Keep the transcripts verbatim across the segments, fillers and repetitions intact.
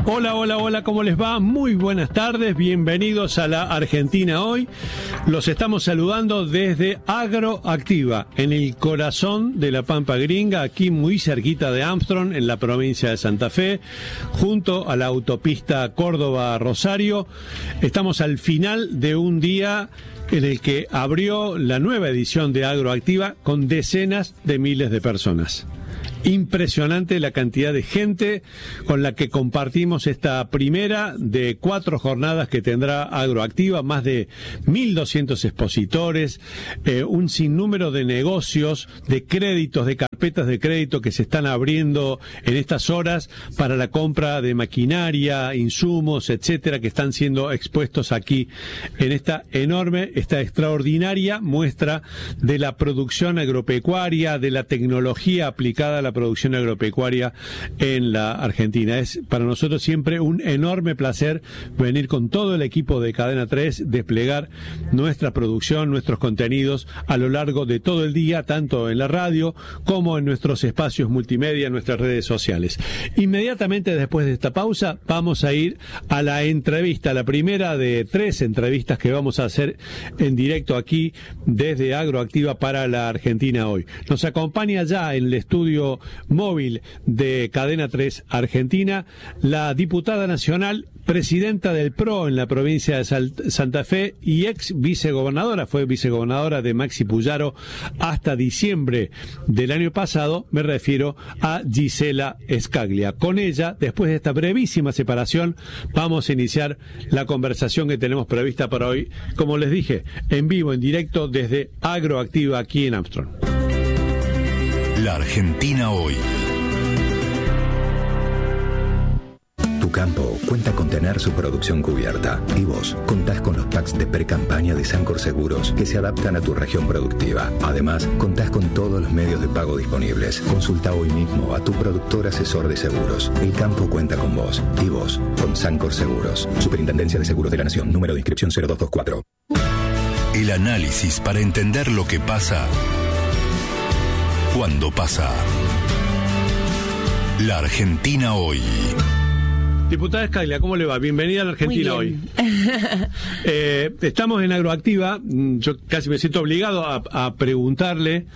Hola, hola, hola, ¿cómo les va? Muy buenas tardes, bienvenidos a la Argentina Hoy. Los estamos saludando desde Agroactiva, en el corazón de la Pampa Gringa, aquí muy cerquita de Armstrong, en la provincia de Santa Fe, junto a la autopista Córdoba-Rosario. Estamos al final de un día en el que abrió la nueva edición de Agroactiva con decenas de miles de personas. Impresionante la cantidad de gente con la que compartimos esta primera de cuatro jornadas que tendrá Agroactiva, más de mil doscientos expositores, eh, un sinnúmero de negocios, de créditos, de carpetas de crédito que se están abriendo en estas horas para la compra de maquinaria, insumos, etcétera, que están siendo expuestos aquí en esta enorme, esta extraordinaria muestra de la producción agropecuaria, de la tecnología aplicada a la producción agropecuaria en la Argentina. Es para nosotros siempre un enorme placer venir con todo el equipo de Cadena tres, desplegar nuestra producción, nuestros contenidos a lo largo de todo el día, tanto en la radio como en nuestros espacios multimedia, en nuestras redes sociales. Inmediatamente después de esta pausa vamos a ir a la entrevista, la primera de tres entrevistas que vamos a hacer en directo aquí desde Agroactiva para la Argentina Hoy. Nos acompaña ya en el estudio móvil de Cadena tres Argentina la diputada nacional, presidenta del P R O en la provincia de Santa Fe y ex vicegobernadora, fue vicegobernadora de Maxi Puyaro hasta diciembre del año pasado, me refiero a Gisela Scaglia. Con ella, después de esta brevísima separación, vamos a iniciar la conversación que tenemos prevista para hoy, como les dije, en vivo, en directo desde Agroactiva aquí en Armstrong. La Argentina Hoy. Tu campo cuenta con tener su producción cubierta y vos contás con los packs de pre-campaña de Sancor Seguros que se adaptan a tu región productiva. Además, contás con todos los medios de pago disponibles. Consulta hoy mismo a tu productor asesor de seguros. El campo cuenta con vos y vos con Sancor Seguros. Superintendencia de Seguros de la Nación. Número de inscripción cero dos dos cuatro. El análisis para entender lo que pasa cuando pasa. La Argentina Hoy. Diputada Scaglia, ¿cómo le va? Bienvenida a la Argentina Hoy. eh, estamos en Agroactiva. Yo casi me siento obligado a, a preguntarle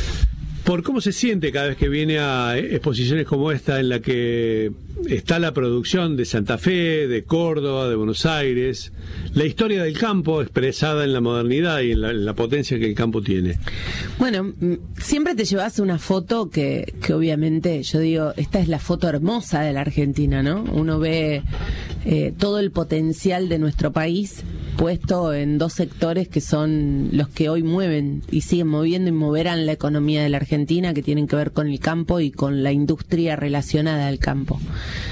por cómo se siente cada vez que viene a exposiciones como esta, en la que está la producción de Santa Fe, de Córdoba, de Buenos Aires, la historia del campo expresada en la modernidad y en la, en la potencia que el campo tiene. Bueno, siempre te llevas una foto que, que obviamente, yo digo, esta es la foto hermosa de la Argentina, ¿no? Uno ve eh, todo el potencial de nuestro país puesto en dos sectores que son los que hoy mueven y siguen moviendo y moverán la economía de la Argentina, que tienen que ver con el campo y con la industria relacionada al campo.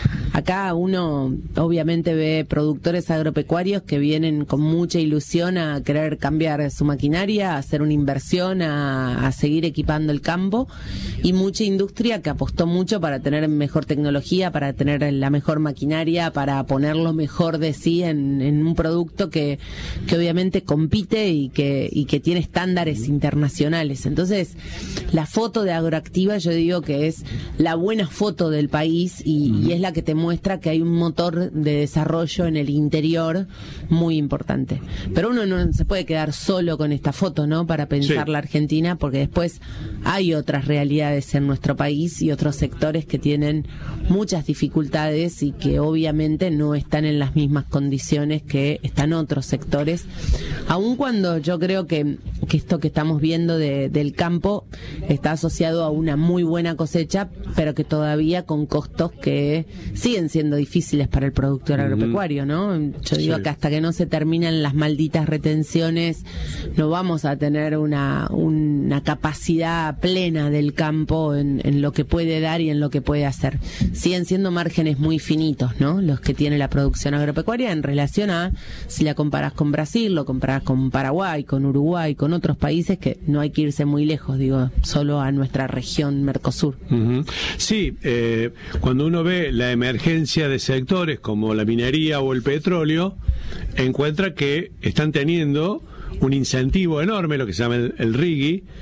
Acá uno obviamente ve productores agropecuarios que vienen con mucha ilusión a querer cambiar su maquinaria, a hacer una inversión, a, a seguir equipando el campo, y mucha industria que apostó mucho para tener mejor tecnología, para tener la mejor maquinaria, para poner lo mejor de sí en, en un producto que, que obviamente compite y que, y que tiene estándares internacionales. Entonces, la foto de Agroactiva yo digo que es la buena foto del país y, y es la que te muestra que hay un motor de desarrollo en el interior muy importante. Pero uno no se puede quedar solo con esta foto, ¿no? Para pensar sí. La Argentina, porque después hay otras realidades en nuestro país y otros sectores que tienen muchas dificultades y que obviamente no están en las mismas condiciones que están otros sectores, aun cuando yo creo que, que esto que estamos viendo de, del campo está asociado a una muy buena cosecha, pero que todavía con costos que siguen siendo difíciles para el productor agropecuario, ¿no? Yo digo sí. que hasta que no se terminan las malditas retenciones no vamos a tener una, una capacidad plena del campo en, en lo que puede dar y en lo que puede hacer. Siguen siendo márgenes muy finitos, ¿no? Los que tiene la producción agropecuaria en relación a si la comparas con Brasil, lo comparas con Paraguay, con Uruguay, con otros países, que no hay que irse muy lejos, digo, solo a nuestra región Mercosur. Uh-huh. Sí, eh, cuando uno ve la emergencia de sectores como la minería o el petróleo, encuentra que están teniendo un incentivo enorme, lo que se llama el, el R I G I,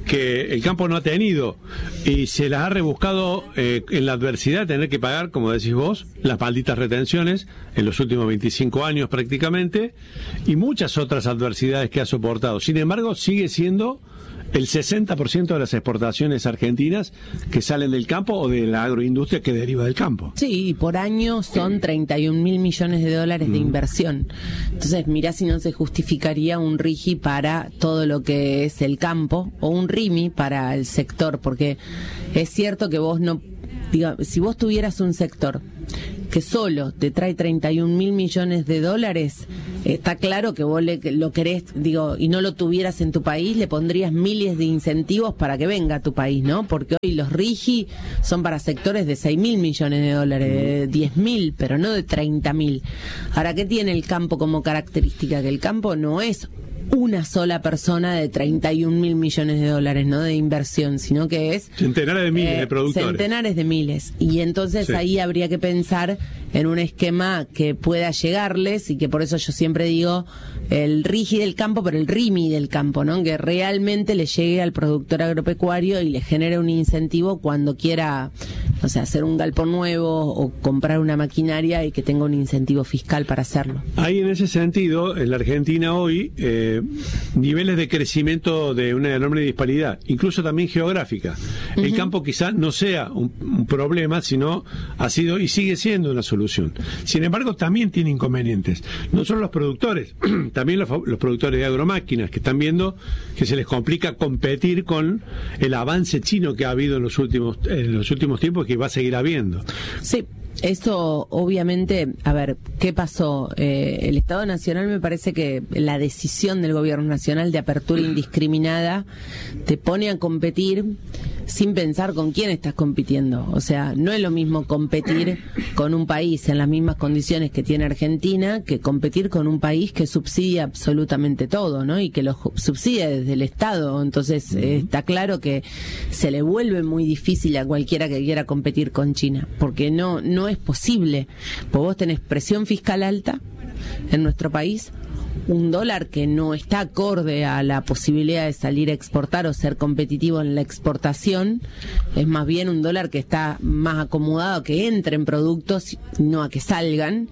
que el campo no ha tenido y se las ha rebuscado eh, en la adversidad de tener que pagar, como decís vos, las malditas retenciones en los últimos veinticinco años prácticamente, y muchas otras adversidades que ha soportado. Sin embargo, sigue siendo el sesenta por ciento de las exportaciones argentinas que salen del campo o de la agroindustria que deriva del campo. Sí, y por año son treinta y un mil millones de dólares de inversión. Entonces, mirá si no se justificaría un RIGI para todo lo que es el campo o un RIMI para el sector, porque es cierto que vos no... Diga, si vos tuvieras un sector que solo te trae treinta y un mil millones de dólares, está claro que vos le, lo querés, digo, y no lo tuvieras en tu país, le pondrías miles de incentivos para que venga a tu país, ¿no? Porque hoy los RIGI son para sectores de seis mil millones de dólares, de diez mil, pero no de treinta mil. Ahora, ¿qué tiene el campo como característica? Que el campo no es una sola persona de treinta y un mil millones de dólares, no de inversión, sino que es centenares de miles eh, de productores. Centenares de miles. Y entonces sí, ahí habría que pensar en un esquema que pueda llegarles, y que por eso yo siempre digo el RIGI del campo, pero el RIMI del campo, ¿no? Que realmente le llegue al productor agropecuario y le genere un incentivo cuando quiera, o sea, hacer un galpón nuevo o comprar una maquinaria, y que tenga un incentivo fiscal para hacerlo. Ahí, en ese sentido, en la Argentina hoy, eh, niveles de crecimiento de una enorme disparidad, incluso también geográfica. El uh-huh. campo quizá no sea un, un problema, sino ha sido y sigue siendo una solución. Sin embargo, también tiene inconvenientes. No solo los productores, también los, los productores de agromáquinas, que están viendo que se les complica competir con el avance chino que ha habido en los últimos, en los últimos tiempos, que va a seguir habiendo. Sí. Eso, obviamente, a ver, ¿qué pasó? Eh, el Estado Nacional, me parece que la decisión del Gobierno Nacional de apertura indiscriminada te pone a competir sin pensar con quién estás compitiendo. O sea, no es lo mismo competir con un país en las mismas condiciones que tiene Argentina que competir con un país que subsidia absolutamente todo, ¿no? Y que lo subsidia desde el Estado. Entonces, eh, está claro que se le vuelve muy difícil a cualquiera que quiera competir con China, porque no, no es posible. Pues vos tenés presión fiscal alta en nuestro país, un dólar que no está acorde a la posibilidad de salir a exportar o ser competitivo en la exportación, es más bien un dólar que está más acomodado a que entren productos, no a que salgan,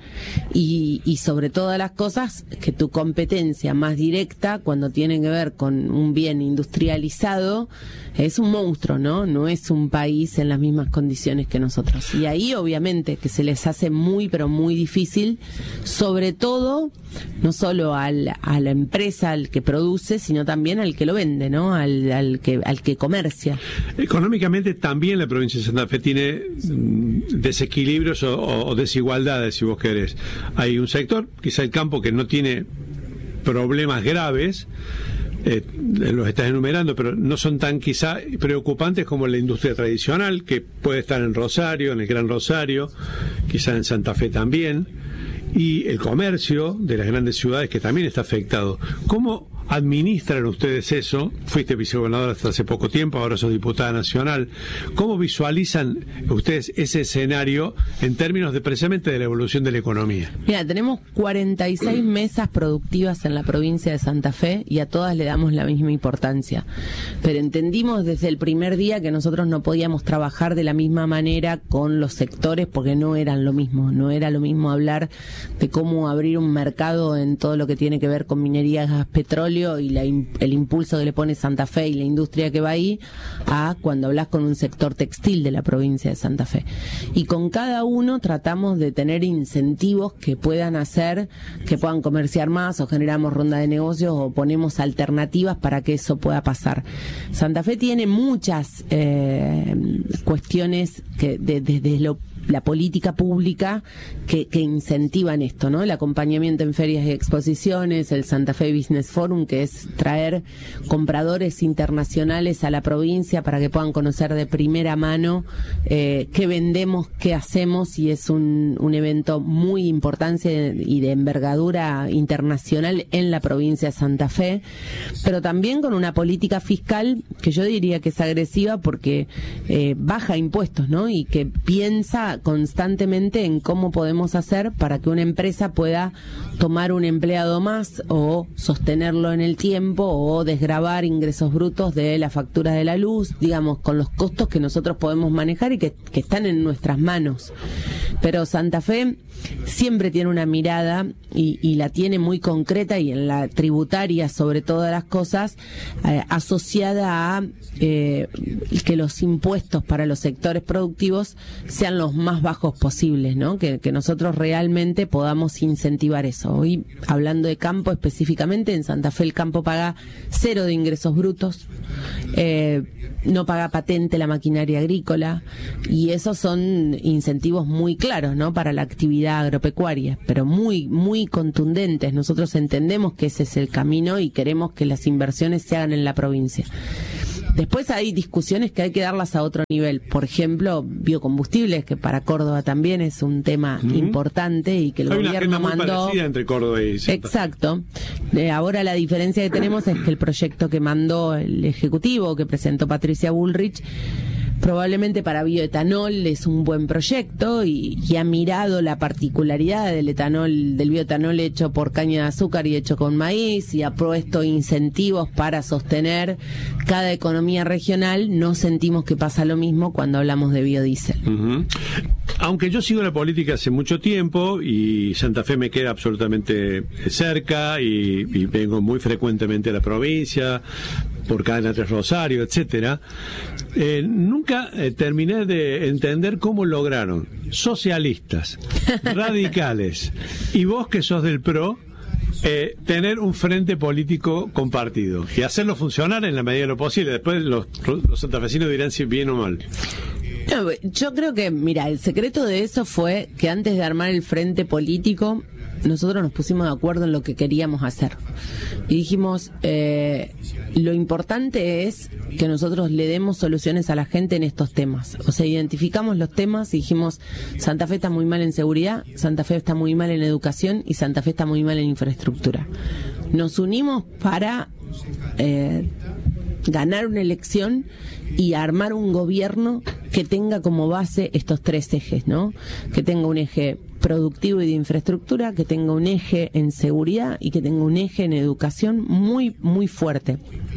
y, y sobre todas las cosas, que tu competencia más directa, cuando tiene que ver con un bien industrializado, es un monstruo, ¿no? No es un país en las mismas condiciones que nosotros. Y ahí, obviamente, que se les hace muy, pero muy difícil, sobre todo, no solo al, a la empresa, al que produce, sino también al que lo vende, ¿no? Al, al que al que comercia. Económicamente también la provincia de Santa Fe tiene desequilibrios o, o desigualdades, si vos querés. Hay un sector, quizá el campo, que no tiene problemas graves, eh, los estás enumerando, pero no son tan quizá preocupantes como la industria tradicional, que puede estar en Rosario, en el Gran Rosario, quizá en Santa Fe también, y el comercio de las grandes ciudades, que también está afectado. ¿Cómo administran ustedes eso? Fuiste vicegobernadora hasta hace poco tiempo, ahora sos diputada nacional. ¿Cómo visualizan ustedes ese escenario en términos de precisamente de la evolución de la economía? Mira, tenemos cuarenta y seis mesas productivas en la provincia de Santa Fe y a todas le damos la misma importancia. Pero entendimos desde el primer día que nosotros no podíamos trabajar de la misma manera con los sectores, porque no eran lo mismo. No era lo mismo hablar de cómo abrir un mercado en todo lo que tiene que ver con minería, gas, petróleo, y la, el impulso que le pone Santa Fe y la industria que va ahí, a cuando hablas con un sector textil de la provincia de Santa Fe. Y con cada uno tratamos de tener incentivos que puedan hacer, que puedan comerciar más, o generamos ronda de negocios, o ponemos alternativas para que eso pueda pasar. Santa Fe tiene muchas eh, cuestiones que desde de, de lo la política pública que, que incentivan esto, ¿no? El acompañamiento en ferias y exposiciones, el Santa Fe Business Forum, que es traer compradores internacionales a la provincia para que puedan conocer de primera mano eh, qué vendemos, qué hacemos, y es un, un evento muy importante y de envergadura internacional en la provincia de Santa Fe, pero también con una política fiscal que yo diría que es agresiva, porque eh, baja impuestos, ¿no? Y que piensa piensa constantemente en cómo podemos hacer para que una empresa pueda tomar un empleado más o sostenerlo en el tiempo o desgravar ingresos brutos de la factura de la luz, digamos, con los costos que nosotros podemos manejar y que, que están en nuestras manos. Pero Santa Fe siempre tiene una mirada y, y la tiene muy concreta, y en la tributaria sobre todas las cosas, eh, asociada a eh, que los impuestos para los sectores productivos sean los más bajos posibles, ¿no? Que, que nosotros realmente podamos incentivar eso. Hoy, hablando de campo específicamente, en Santa Fe el campo paga cero de ingresos brutos, eh, no paga patente la maquinaria agrícola, y esos son incentivos muy claros, ¿no? Para la actividad agropecuaria, pero muy, muy contundentes. Nosotros entendemos que ese es el camino y queremos que las inversiones se hagan en la provincia. Después hay discusiones que hay que darlas a otro nivel. Por ejemplo, biocombustibles, que para Córdoba también es un tema uh-huh. importante y que el hay gobierno una agenda mandó. Muy parecida entre Córdoba y Santa Fe. Exacto. Eh, ahora la diferencia que tenemos es que el proyecto que mandó el Ejecutivo, que presentó Patricia Bullrich, probablemente para bioetanol es un buen proyecto y, y ha mirado la particularidad del etanol, del bioetanol hecho por caña de azúcar y hecho con maíz, y ha puesto incentivos para sostener cada economía regional. No sentimos que pasa lo mismo cuando hablamos de biodiesel. Uh-huh. Aunque yo sigo la política hace mucho tiempo y Santa Fe me queda absolutamente cerca y, y vengo muy frecuentemente a la provincia, por Cadena Tres Rosario, etcétera, eh, nunca eh, terminé de entender cómo lograron socialistas, radicales y vos que sos del P R O, eh, tener un frente político compartido y hacerlo funcionar en la medida de lo posible. Después los, los santafesinos dirán si bien o mal. No, yo creo que, mira, el secreto de eso fue que antes de armar el frente político, nosotros nos pusimos de acuerdo en lo que queríamos hacer. Y dijimos, eh, lo importante es que nosotros le demos soluciones a la gente en estos temas. O sea, identificamos los temas y dijimos, Santa Fe está muy mal en seguridad, Santa Fe está muy mal en educación y Santa Fe está muy mal en infraestructura. Nos unimos para eh, ganar una elección y armar un gobierno que tenga como base estos tres ejes, ¿no? Que tenga un eje productivo y de infraestructura, que tenga un eje en seguridad y que tenga un eje en educación muy, muy fuerte.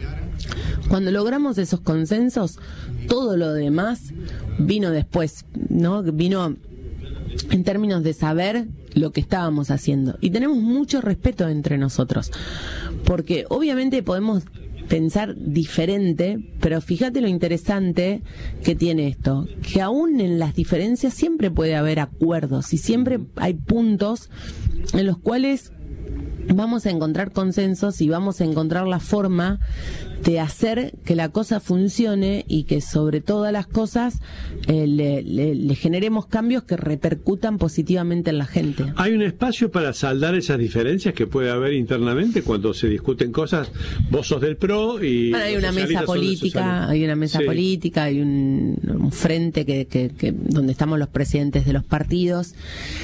Cuando logramos esos consensos, todo lo demás vino después, ¿no? Vino en términos de saber lo que estábamos haciendo. Y tenemos mucho respeto entre nosotros, porque obviamente podemos pensar diferente, pero fíjate lo interesante que tiene esto, que aún en las diferencias siempre puede haber acuerdos y siempre hay puntos en los cuales vamos a encontrar consensos y vamos a encontrar la forma de hacer que la cosa funcione y que sobre todas las cosas eh, le, le, le generemos cambios que repercutan positivamente en la gente. ¿Hay un espacio para saldar esas diferencias que puede haber internamente cuando se discuten cosas? Vos sos del P R O y... Bueno, hay una mesa política, hay una mesa sí. política, hay un, un frente que, que, que donde estamos los presidentes de los partidos,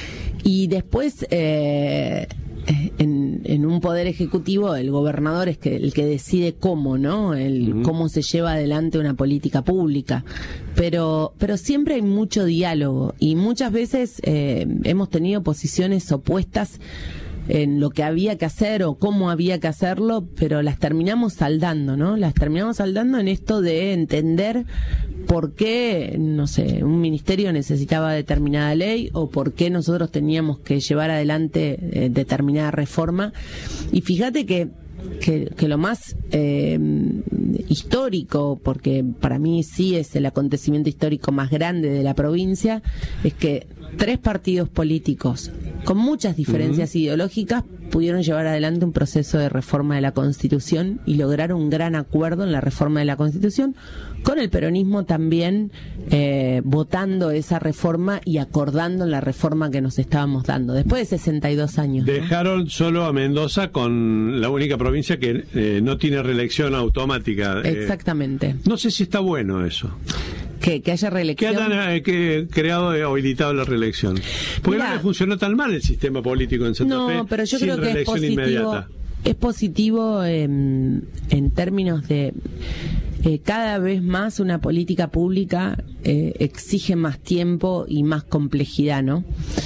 y después... Eh, En, en un poder ejecutivo el gobernador es que el que decide cómo, ¿no? El uh-huh. cómo se lleva adelante una política pública, pero pero siempre hay mucho diálogo y muchas veces eh, hemos tenido posiciones opuestas en lo que había que hacer o cómo había que hacerlo, pero las terminamos saldando, ¿no? Las terminamos saldando en esto de entender por qué, no sé, un ministerio necesitaba determinada ley o por qué nosotros teníamos que llevar adelante eh, determinada reforma. Y fíjate que Que, que lo más eh, histórico, porque para mí sí es el acontecimiento histórico más grande de la provincia, es que tres partidos políticos con muchas diferencias uh-huh. ideológicas pudieron llevar adelante un proceso de reforma de la Constitución y lograr un gran acuerdo en la reforma de la Constitución, con el peronismo también eh, votando esa reforma y acordando en la reforma que nos estábamos dando después de sesenta y dos años. Dejaron ¿no? solo a Mendoza con la única provincia que eh, no tiene reelección automática. Exactamente. Eh, no sé si está bueno eso. Que, que haya reelección. Que hayan eh, que creado o habilitado la reelección. Porque Mirá, no le funcionó tan mal el sistema político en Santa no, Fe. No, pero yo sin creo que es positivo. Inmediata. Es positivo en, en términos de... eh, cada vez más una política pública eh, exige más tiempo y más complejidad, ¿no?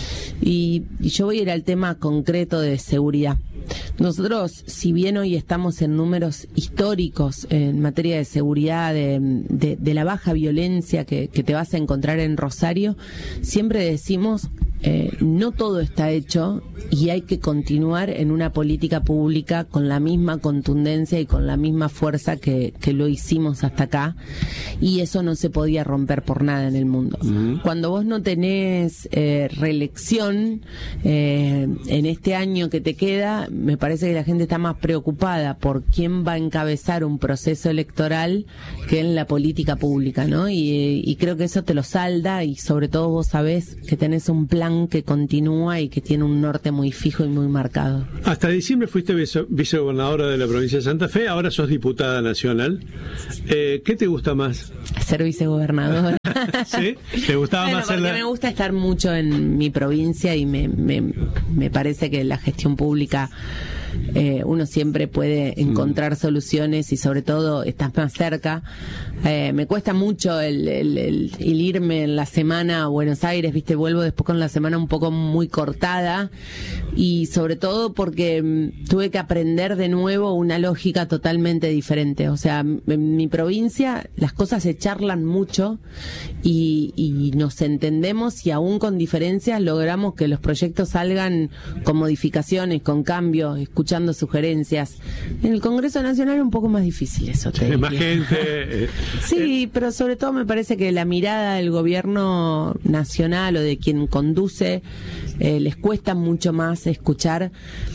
Y, y yo voy a ir al tema concreto de seguridad. Nosotros, si bien hoy estamos en números históricos en materia de seguridad, de, de, de la baja violencia que, que te vas a encontrar en Rosario, siempre decimos, eh, no todo está hecho y hay que continuar en una política pública con la misma contundencia y con la misma fuerza que, que lo hicimos hasta acá, y eso no se podía romper por nada en el mundo. Uh-huh. Cuando vos no tenés eh, reelección eh, en este año que te queda, me parece que la gente está más preocupada por quién va a encabezar un proceso electoral que en la política pública, ¿no? Y, y creo que eso te lo salda, y sobre todo vos sabés que tenés un plan que continúa y que tiene un norte muy fijo y muy marcado. Hasta diciembre fuiste vice- vicegobernadora de la provincia de Santa Fe, ahora sos diputada nacional. Eh, ¿Qué te gusta más? Ser vicegobernadora. ¿Sí? ¿Te gustaba bueno, más porque ser la... me gusta estar mucho en mi provincia y me, me, me parece que la gestión pública eh, uno siempre puede encontrar mm. soluciones, y sobre todo estás más cerca. Eh, me cuesta mucho el, el, el, el irme en la semana a Buenos Aires, viste, vuelvo después con la semana un poco muy cortada, y sobre todo porque mm, tuve que aprender de nuevo una lógica totalmente diferente. O sea, en mi provincia las cosas se charlan mucho y, y nos entendemos, y aún con diferencias logramos que los proyectos salgan con modificaciones, con cambios, escuchando sugerencias. En el Congreso Nacional es un poco más difícil eso. Sí, más gente. Eh, sí, eh. pero sobre todo me parece que la mirada del gobierno nacional o de quien conduce eh, les cuesta mucho más escuchar,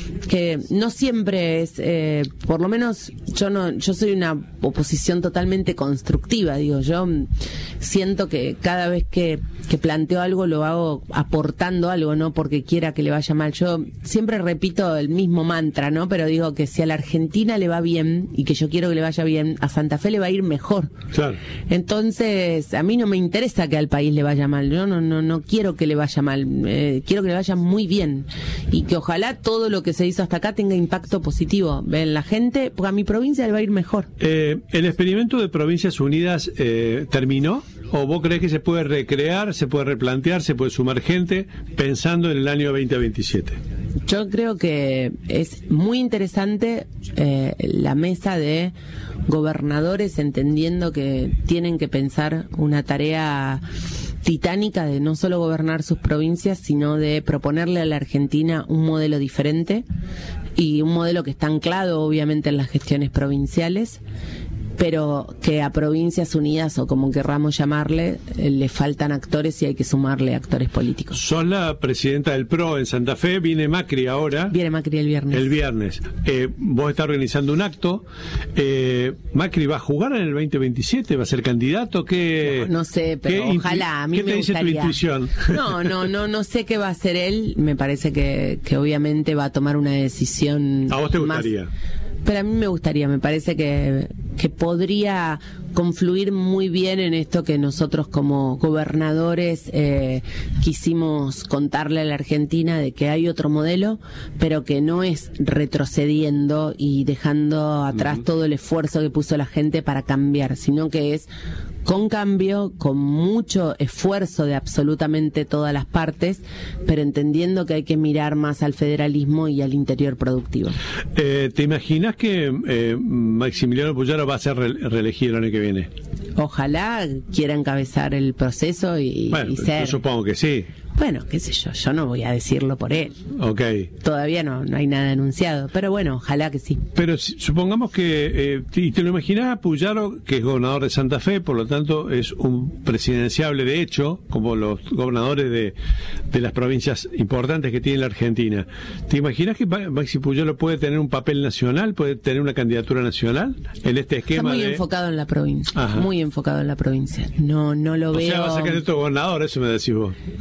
que no siempre es, eh, por lo menos yo no, yo soy una oposición totalmente constructiva, digo, yo siento que cada vez que, que planteo algo lo hago aportando algo, no porque quiera que le vaya mal. Yo siempre repito el mismo mantra, ¿no? Pero digo que si a la Argentina le va bien, y que yo quiero que le vaya bien, a Santa Fe le va a ir mejor. Claro. Entonces, a mí no me interesa que al país le vaya mal, yo no, no, no quiero que le vaya mal, eh, quiero que le vaya muy bien, y que ojalá todo lo que se hizo hasta acá tenga impacto positivo en la gente, porque a mi provincia le va a ir mejor. Eh, ¿El experimento de Provincias Unidas eh, terminó? ¿O vos creés que se puede recrear, se puede replantear, se puede sumar gente pensando en el año veinte veintisiete? Yo creo que es muy interesante eh, la mesa de gobernadores entendiendo que tienen que pensar una tarea titánica de no solo gobernar sus provincias, sino de proponerle a la Argentina un modelo diferente, y un modelo que está anclado obviamente en las gestiones provinciales, pero que a Provincias Unidas, o como querramos llamarle, eh, le faltan actores y hay que sumarle actores políticos. Sos la presidenta del P R O en Santa Fe, viene Macri ahora. Viene Macri el viernes. El viernes. Eh, vos estás organizando un acto. Eh, ¿Macri va a jugar en el veinte veintisiete? ¿Va a ser candidato? ¿Qué, no, no sé, pero ojalá, a mí ¿qué me te dice gustaría. Tu intuición? No, no, no, no sé qué va a hacer él. Me parece que, que obviamente va a tomar una decisión. ¿A vos te más... gustaría? Pero a mí me gustaría, me parece que, que podría confluir muy bien en esto que nosotros como gobernadores eh, quisimos contarle a la Argentina, de que hay otro modelo, pero que no es retrocediendo y dejando atrás uh-huh. todo el esfuerzo que puso la gente para cambiar, sino que es con cambio, con mucho esfuerzo de absolutamente todas las partes, pero entendiendo que hay que mirar más al federalismo y al interior productivo. Eh, ¿Te imaginas que eh, Maximiliano Puyaro va a ser re- reelegido el año que viene? Ojalá quiera encabezar el proceso y, bueno, y ser... Yo supongo que sí. Bueno, qué sé yo, yo no voy a decirlo por él. Ok. Todavía no, no hay nada anunciado, pero bueno, ojalá que sí. Pero si, supongamos que, eh, y te lo imaginás a Puyaro, que es gobernador de Santa Fe, por lo tanto es un presidenciable de hecho, como los gobernadores de, de las provincias importantes que tiene la Argentina. ¿Te imaginas que Maxi Puyaro puede tener un papel nacional, puede tener una candidatura nacional en este esquema? Está muy de... enfocado en la provincia, Ajá. muy enfocado en la provincia. No, no lo o veo... O sea, va a ser candidato a gobernador, eso me decís vos. Es que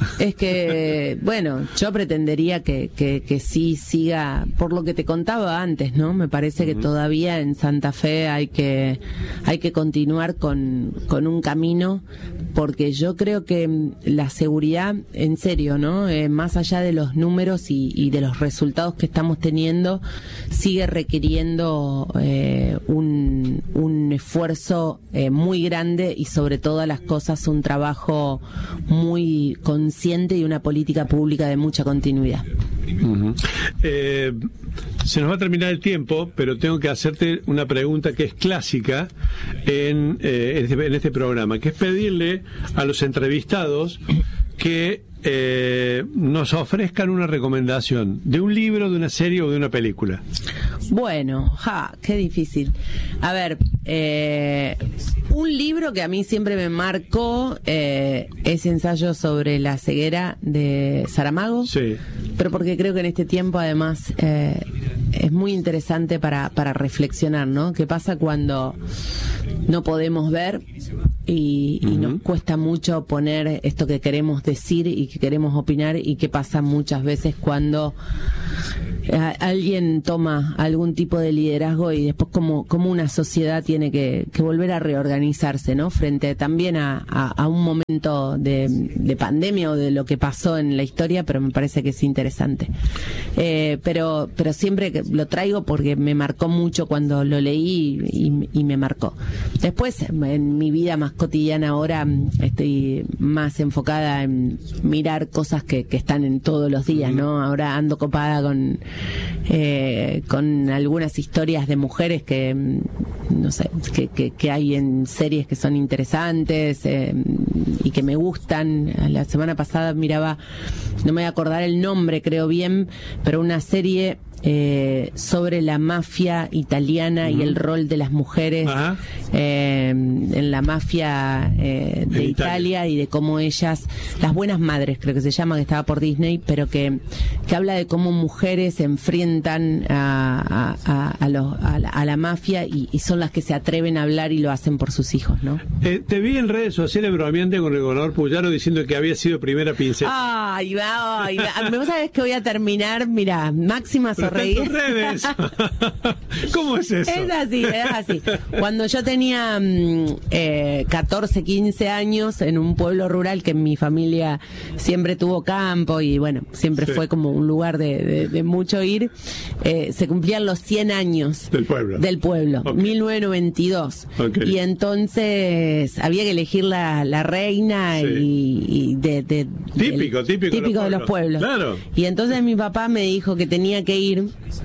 que, bueno, yo pretendería que, que, que sí siga, por lo que te contaba antes, ¿no? Me parece que todavía en Santa Fe hay que hay que continuar con, con un camino, porque yo creo que la seguridad, en serio, ¿no? Eh, más allá de los números y, y de los resultados que estamos teniendo, sigue requiriendo eh, un, un esfuerzo eh, muy grande y sobre todas las cosas un trabajo muy consciente y una política pública de mucha continuidad. Uh-huh. Eh, se nos va a terminar el tiempo, pero tengo que hacerte una pregunta que es clásica en, eh, en, este, en este programa, que es pedirle a los entrevistados que eh, nos ofrezcan una recomendación de un libro, de una serie o de una película. Bueno, ja, qué difícil. A ver, eh, un libro que a mí siempre me marcó eh, es Ensayo sobre la ceguera de Saramago. Sí. Pero porque creo que en este tiempo además eh, es muy interesante para, para reflexionar, ¿no? ¿Qué pasa cuando no podemos ver y, uh-huh. y nos cuesta mucho poner esto que queremos decir y que queremos opinar, y qué pasa muchas veces cuando a, alguien toma algún tipo de liderazgo y después como, como una sociedad tiene que, que volver a reorganizarse, ¿no? Frente también a, a, a un momento de, de pandemia o de lo que pasó en la historia, pero me parece que es interesante. Eh, pero, pero siempre que lo traigo porque me marcó mucho cuando lo leí y, y me marcó. Después, en mi vida más cotidiana ahora, estoy más enfocada en mirar cosas que, que están en todos los días, ¿no? Ahora ando copada con eh, con algunas historias de mujeres que no sé, que, que, que hay en series que son interesantes eh, y que me gustan. La semana pasada miraba, no me voy a acordar el nombre, creo bien, pero una serie Eh, sobre la mafia italiana uh-huh. y el rol de las mujeres eh, en la mafia eh, de Italia. Italia y de cómo ellas, Las Buenas Madres creo que se llama, que estaba por Disney, pero que, que habla de cómo mujeres se enfrentan a, a, a, a, los, a, la, a la mafia y, y son las que se atreven a hablar y lo hacen por sus hijos, ¿no? Eh, te vi en redes sociales bromeando con el gobernador Puyaro diciendo que había sido primera princesa. Ay, va, ay, va. ¿Vos sabés que voy a terminar? Mira, máxima Pero está en tus redes. ¿Cómo es eso? Es así, es así. Cuando yo tenía eh, catorce, quince años en un pueblo rural, que mi familia siempre tuvo campo y bueno, siempre sí. fue como un lugar de, de, de mucho ir, eh, se cumplían los cien años del pueblo. Del pueblo, okay. mil novecientos noventa y dos. Okay. Y entonces había que elegir la, la reina sí. y, y de, de, típico, del, típico, típico de los pueblos. De los pueblos. Claro. Y entonces mi papá me dijo que tenía que ir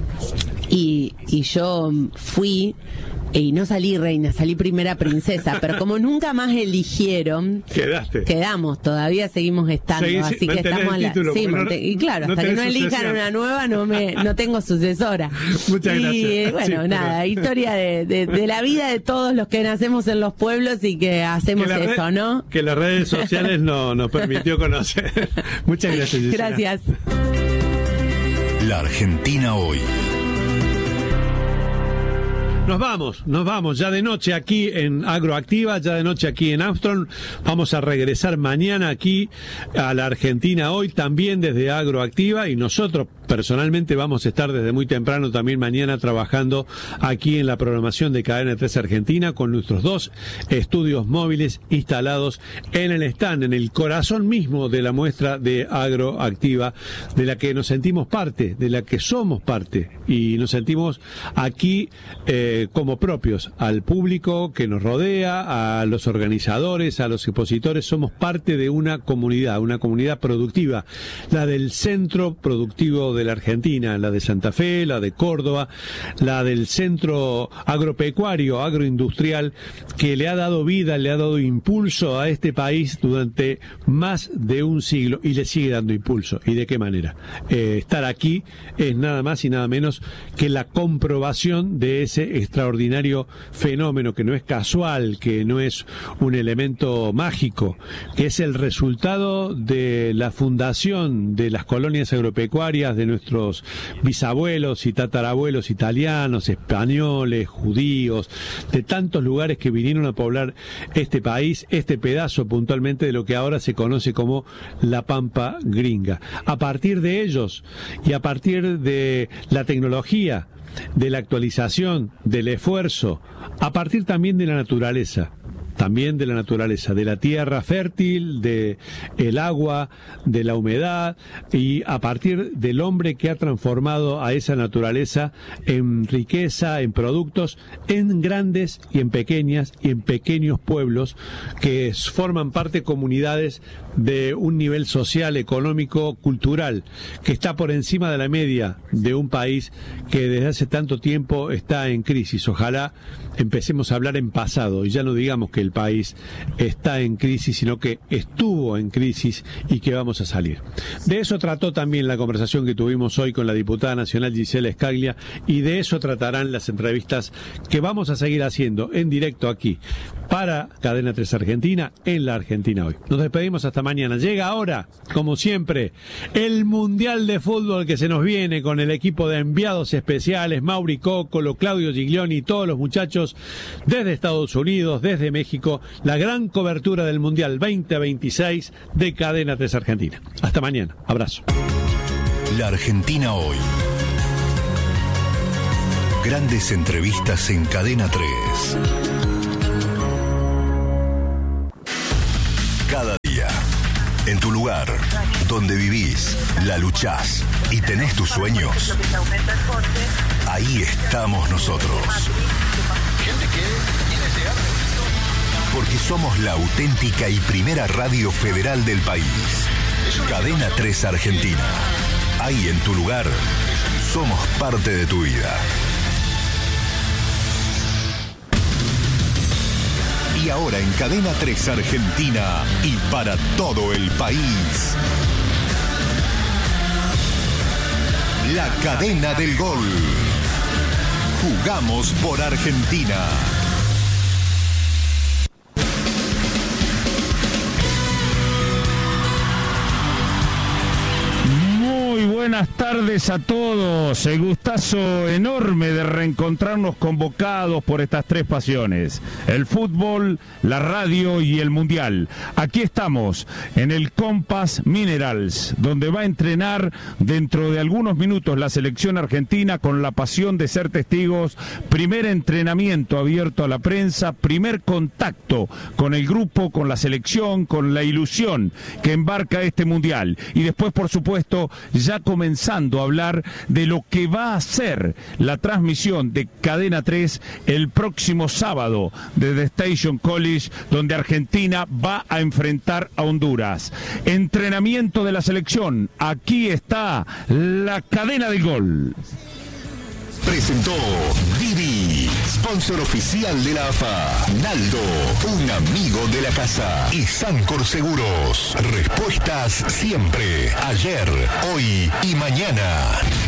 y, y yo fui y no salí reina, salí primera princesa, pero como nunca más eligieron, quedaste. Quedamos, todavía seguimos estando, Seguís, así que estamos a la título, sí, no, y claro, no hasta que no elijan sucesión. Una nueva no me no tengo sucesora. Muchas y, gracias. Y bueno, sí, nada, pero... historia de, de, de la vida de todos los que nacemos en los pueblos y que hacemos que eso, red, ¿no? Que las redes sociales no nos permitió conocer. Muchas gracias, Gisela. Gracias. La Argentina hoy. Nos vamos, nos vamos, ya de noche aquí en Agroactiva, ya de noche aquí en Armstrong. Vamos a regresar mañana aquí a la Argentina hoy, también desde Agroactiva, y nosotros personalmente vamos a estar desde muy temprano también mañana trabajando aquí en la programación de Cadena tres Argentina con nuestros dos estudios móviles instalados en el stand, en el corazón mismo de la muestra de Agroactiva, de la que nos sentimos parte, de la que somos parte, y nos sentimos aquí eh, como propios, al público que nos rodea, a los organizadores, a los expositores. Somos parte de una comunidad, una comunidad productiva, la del centro productivo de la Argentina, la de Santa Fe, la de Córdoba, la del centro agropecuario, agroindustrial, que le ha dado vida, le ha dado impulso a este país durante más de un siglo y le sigue dando impulso. ¿Y de qué manera? Eh, estar aquí es nada más y nada menos que la comprobación de ese extraordinario fenómeno que no es casual, que no es un elemento mágico, que es el resultado de la fundación de las colonias agropecuarias de nuestros bisabuelos y tatarabuelos italianos, españoles, judíos, de tantos lugares que vinieron a poblar este país, este pedazo puntualmente de lo que ahora se conoce como la Pampa Gringa. A partir de ellos y a partir de la tecnología, de la actualización, del esfuerzo, a partir también de la naturaleza, también de la naturaleza, de la tierra fértil, de el agua, de la humedad, y a partir del hombre que ha transformado a esa naturaleza en riqueza, en productos, en grandes y en pequeñas y en pequeños pueblos que forman parte de comunidades de un nivel social, económico, cultural, que está por encima de la media de un país que desde hace tanto tiempo está en crisis. Ojalá empecemos a hablar en pasado y ya no digamos que el país está en crisis, sino que estuvo en crisis y que vamos a salir. De eso trató también la conversación que tuvimos hoy con la diputada nacional Gisela Scaglia, y de eso tratarán las entrevistas que vamos a seguir haciendo en directo aquí para Cadena tres Argentina, en la Argentina Hoy. Nos despedimos hasta mañana. Llega ahora, como siempre, el Mundial de Fútbol que se nos viene con el equipo de enviados especiales, Mauri Cóccolo, Claudio Giglioni y todos los muchachos desde Estados Unidos, desde México, la gran cobertura del Mundial veinte veintiséis de Cadena tres Argentina. Hasta mañana. Abrazo. La Argentina Hoy. Grandes entrevistas en Cadena tres. Cada día, en tu lugar, donde vivís, la luchás y tenés tus sueños, ahí estamos nosotros. Porque somos la auténtica y primera radio federal del país. Cadena tres Argentina. Ahí en tu lugar, somos parte de tu vida. Y ahora en Cadena tres Argentina y para todo el país, la cadena del gol. Jugamos por Argentina. Muy buenas tardes a todos. El gustazo enorme de reencontrarnos convocados por estas tres pasiones: el fútbol, la radio y el mundial. Aquí estamos en el Compass Minerals, donde va a entrenar dentro de algunos minutos la selección argentina con la pasión de ser testigos. Primer entrenamiento abierto a la prensa, primer contacto con el grupo, con la selección, con la ilusión que embarca este mundial. Y después, por supuesto, ya comenzando a hablar de lo que va a ser la transmisión de Cadena tres el próximo sábado desde Station College, donde Argentina va a enfrentar a Honduras. Entrenamiento de la selección. Aquí está la cadena del gol. Presentó Didi, sponsor oficial de la A F A. Naldo, un amigo de la casa. Y Sancor Seguros. Respuestas siempre, ayer, hoy y mañana.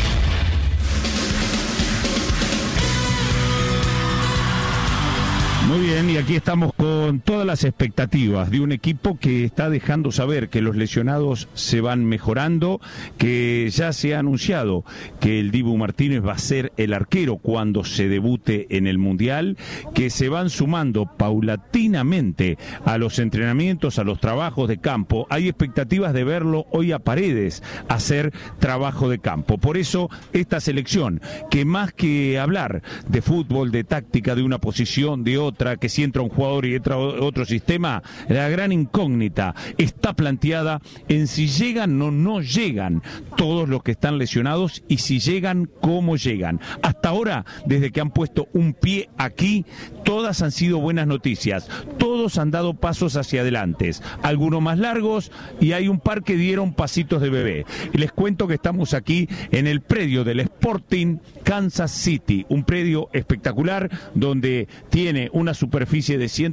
Muy bien, y aquí estamos con todas las expectativas de un equipo que está dejando saber que los lesionados se van mejorando, que ya se ha anunciado que el Dibu Martínez va a ser el arquero cuando se debute en el Mundial, que se van sumando paulatinamente a los entrenamientos, a los trabajos de campo. Hay expectativas de verlo hoy a Paredes hacer trabajo de campo. Por eso esta selección, que más que hablar de fútbol, de táctica, de una posición, de otra, que si entra un jugador y entra otro sistema, la gran incógnita está planteada en si llegan o no llegan todos los que están lesionados, y si llegan, cómo llegan. Hasta ahora, desde que han puesto un pie aquí, todas han sido buenas noticias, todos han dado pasos hacia adelante, algunos más largos y hay un par que dieron pasitos de bebé. Y les cuento que estamos aquí en el predio del Sporting Kansas City, un predio espectacular donde tiene una superficie de ciento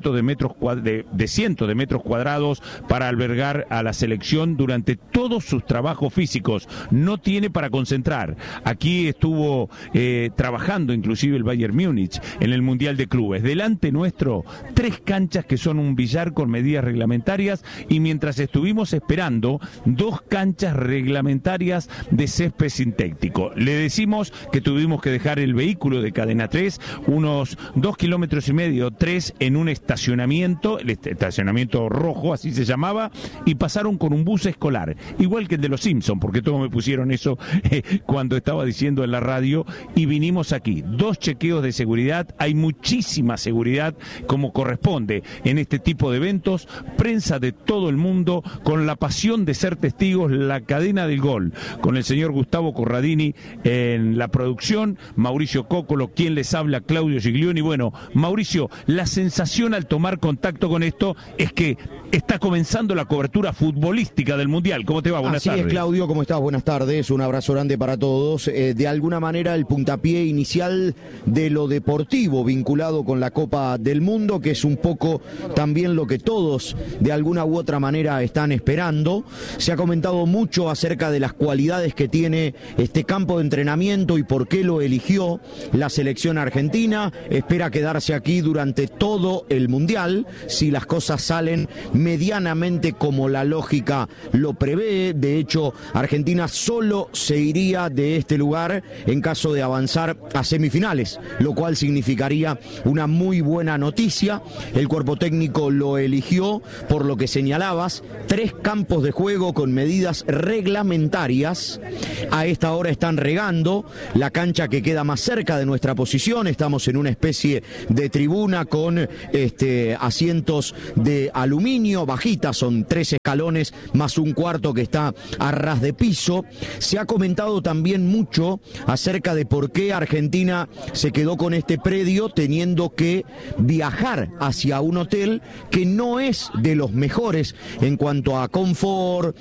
cientos de metros de, de cientos de metros cuadrados para albergar a la selección durante todos sus trabajos físicos. No tiene para concentrar. Aquí estuvo eh, trabajando inclusive el Bayern Múnich en el Mundial de Clubes. Delante nuestro, tres canchas que son un billar con medidas reglamentarias, y mientras estuvimos esperando, dos canchas reglamentarias de césped sintético. Le decimos que tuvimos que dejar el vehículo de Cadena tres unos dos kilómetros y medio, tres, en un estacionamiento, el estacionamiento rojo, así se llamaba, y pasaron con un bus escolar, igual que el de los Simpsons, porque todos me pusieron eso eh, cuando estaba diciendo en la radio, y vinimos aquí. Dos chequeos de seguridad, hay muchísima seguridad como corresponde en este tipo de eventos, prensa de todo el mundo, con la pasión de ser testigos, la cadena del gol, con el señor Gustavo Corradini en la producción, Mauricio Cócolo, quien les habla, Claudio Giglioni. Bueno, Mauricio, la sensación al tomar contacto con esto es que está comenzando la cobertura futbolística del Mundial. ¿Cómo te va? Buenas Así tardes. Así es, Claudio, ¿cómo estás? Buenas tardes, un abrazo grande para todos. Eh, de alguna manera el puntapié inicial de lo deportivo vinculado con la Copa del Mundo, que es un poco también lo que todos de alguna u otra manera están esperando. Se ha comentado mucho acerca de las cualidades que tiene este campo de entrenamiento y por qué lo eligió la selección argentina. Espera quedarse aquí durante todo el Mundial, si las cosas salen medianamente como la lógica lo prevé. De hecho, Argentina solo se iría de este lugar en caso de avanzar a semifinales, lo cual significaría una muy buena noticia. El cuerpo técnico lo eligió por lo que señalabas, tres campos de juego con medidas reglamentarias. A esta hora están regando la cancha que queda más cerca de nuestra posición. Estamos en una especie de tribuna con este, asientos de aluminio, bajitas, son tres escalones más un cuarto que está a ras de piso. Se ha comentado también mucho acerca de por qué Argentina se quedó con este predio teniendo que viajar hacia un hotel que no es de los mejores en cuanto a confort,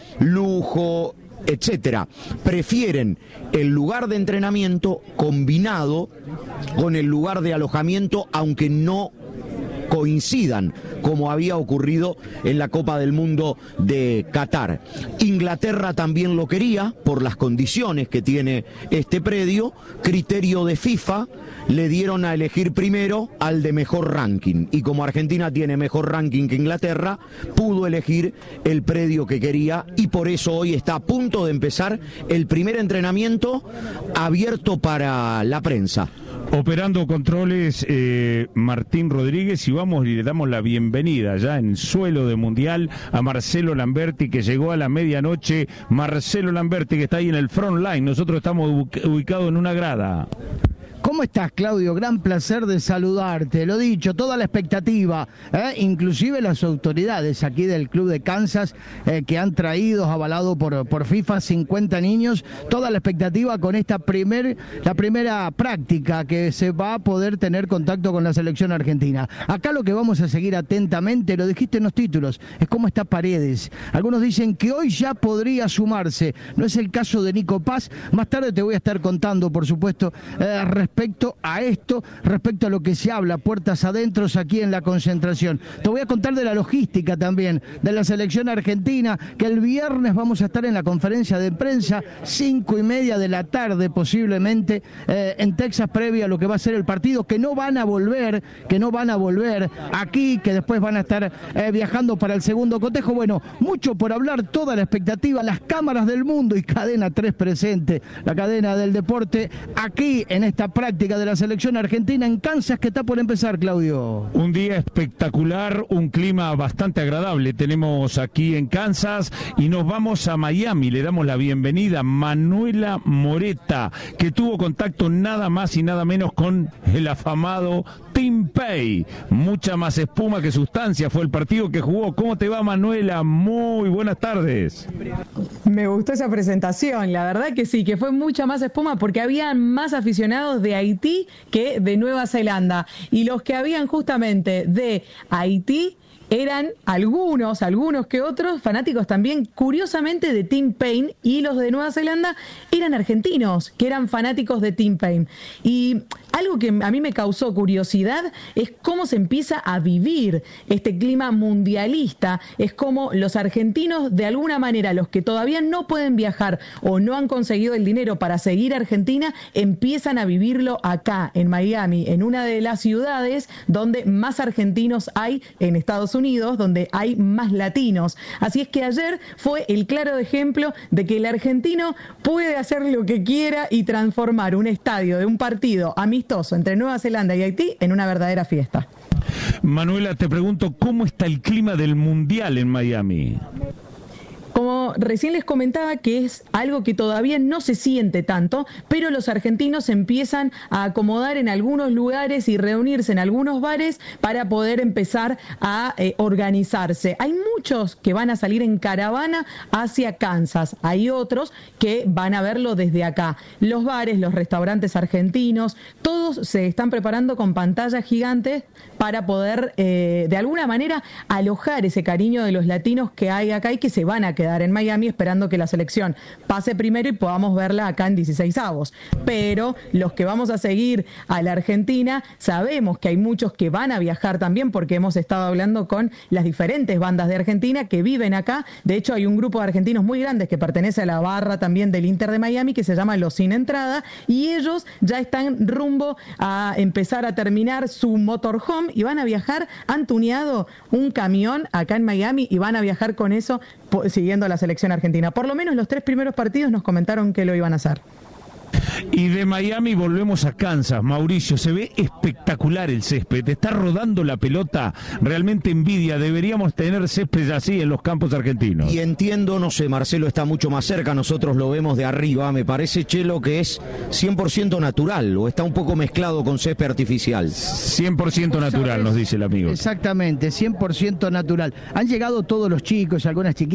lujo, etcétera. Prefieren el lugar de entrenamiento combinado con el lugar de alojamiento, aunque no coincidan, como había ocurrido en la Copa del Mundo de Qatar. Inglaterra también lo quería por las condiciones que tiene este predio. Criterio de FIFA, le dieron a elegir primero al de mejor ranking, y como Argentina tiene mejor ranking que Inglaterra, pudo elegir el predio que quería, y por eso hoy está a punto de empezar el primer entrenamiento abierto para la prensa. Operando controles, eh, Martín Rodríguez, y vamos y le damos la bienvenida ya en suelo de Mundial a Marcelo Lamberti, que llegó a la medianoche. Marcelo Lamberti, que está ahí en el front line, nosotros estamos ubicados en una grada. ¿Cómo estás, Claudio? Gran placer de saludarte. Lo dicho, toda la expectativa, ¿eh? inclusive las autoridades aquí del Club de Kansas eh, que han traído, avalado por, por FIFA, cincuenta niños, toda la expectativa con esta primer, la primera práctica que se va a poder tener contacto con la selección argentina. Acá lo que vamos a seguir atentamente, lo dijiste en los títulos, es cómo está Paredes. Algunos dicen que hoy ya podría sumarse, no es el caso de Nico Paz. Más tarde te voy a estar contando, por supuesto, eh, respecto a esto, respecto a lo que se habla puertas adentro aquí en la concentración. Te voy a contar de la logística también de la selección argentina, que el viernes vamos a estar en la conferencia de prensa, cinco y media de la tarde posiblemente, eh, en Texas, previa a lo que va a ser el partido, que no van a volver, que no van a volver aquí, que después van a estar eh, viajando para el segundo cotejo. Bueno, mucho por hablar, toda la expectativa, las cámaras del mundo y Cadena tres presente, la cadena del deporte, aquí en esta práctica de la selección argentina en Kansas, que está por empezar, Claudio. Un día espectacular, un clima bastante agradable tenemos aquí en Kansas, y nos vamos a Miami. Le damos la bienvenida a Manuela Moreta, que tuvo contacto nada más y nada menos con el afamado Tim Pay. Mucha más espuma que sustancia fue el partido que jugó. ¿Cómo te va, Manuela? Muy buenas tardes. Me gustó esa presentación, la verdad que sí, que fue mucha más espuma porque habían más aficionados de Haití que de Nueva Zelanda, y los que habían justamente de Haití eran algunos, algunos que otros fanáticos también, curiosamente, de Tim Payne, y los de Nueva Zelanda eran argentinos, que eran fanáticos de Tim Payne. Y algo que a mí me causó curiosidad es cómo se empieza a vivir este clima mundialista, es como los argentinos, de alguna manera, los que todavía no pueden viajar o no han conseguido el dinero para seguir a Argentina, empiezan a vivirlo acá, en Miami, en una de las ciudades donde más argentinos hay en Estados Unidos, donde hay más latinos. Así es que ayer fue el claro ejemplo de que el argentino puede hacer lo que quiera y transformar un estadio de un partido amistoso entre Nueva Zelanda y Haití en una verdadera fiesta. Manuela, te pregunto, ¿cómo está el clima del Mundial en Miami? Como recién les comentaba, que es algo que todavía no se siente tanto, pero los argentinos empiezan a acomodar en algunos lugares y reunirse en algunos bares para poder empezar a eh, organizarse. Hay muchos que van a salir en caravana hacia Kansas, hay otros que van a verlo desde acá. Los bares, los restaurantes argentinos, todos se están preparando con pantallas gigantes para poder eh, de alguna manera alojar ese cariño de los latinos que hay acá y que se van a quedar en Miami esperando que la selección pase primero y podamos verla acá en dieciseisavos. Pero los que vamos a seguir a la Argentina, sabemos que hay muchos que van a viajar también, porque hemos estado hablando con las diferentes bandas de Argentina que viven acá. De hecho, hay un grupo de argentinos muy grandes que pertenece a la barra también del Inter de Miami, que se llama Los Sin Entrada, y ellos ya están rumbo a empezar a terminar su motorhome y van a viajar, han tuneado un camión acá en Miami y van a viajar con eso siguiendo a la selección argentina. Por lo menos los tres primeros partidos nos comentaron que lo iban a hacer. Y de Miami volvemos a Kansas. Mauricio, se ve espectacular el césped, está rodando la pelota, realmente envidia. Deberíamos tener césped así en los campos argentinos. Y entiendo, no sé, Marcelo está mucho más cerca, nosotros lo vemos de arriba. Me parece, Chelo, que es cien por ciento natural, o está un poco mezclado con césped artificial. cien por ciento natural, nos dice el amigo. Exactamente, cien por ciento natural. Han llegado todos los chicos, algunas chiquitas